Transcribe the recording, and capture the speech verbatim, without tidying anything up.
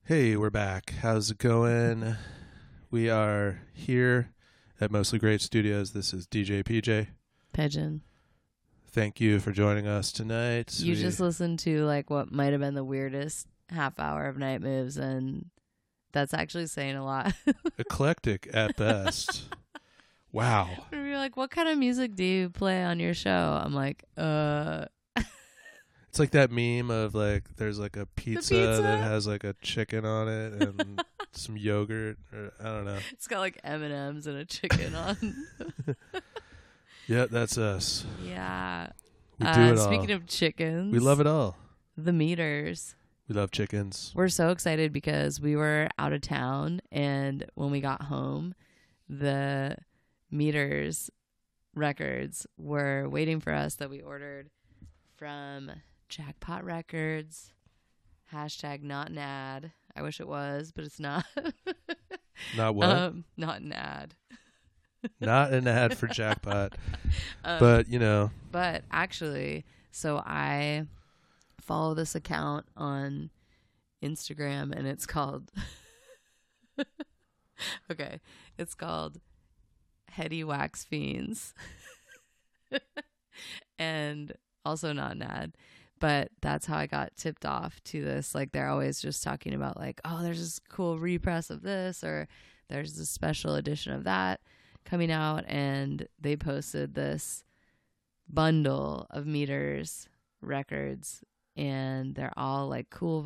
Hey, we're back. How's it going? We are here at Mostly Great Studios. This is D J P J. Pigeon. Thank you for joining us tonight. You We- just listened to like what might have been the weirdest half hour of Night Moves, and that's actually saying a lot. eclectic at best. Wow. You're like, what kind of music do you play on your show? I'm like, uh... It's like that meme of like there's like a pizza, pizza? that has like a chicken on it and some yogurt or I don't know. It's got like M and M's and a chicken on. Yeah, that's us. Yeah. We uh, do it all. Speaking of chickens. We love it all. The Meters. We love chickens. We're so excited because we were out of town, and when we got home, the Meters records were waiting for us that we ordered from Jackpot Records. Hashtag not an ad. I wish it was, but it's not. Not what? Um, not an ad. Not an ad for Jackpot. Um, But, you know. But actually, so I follow this account on Instagram, and it's called okay, it's called Heady Wax Fiends. And also not an ad, but that's how I got tipped off to this. Like, they're always just talking about like, oh, there's this cool repress of this, or there's this special edition of that coming out, and they posted this bundle of Meters records, and they're all like cool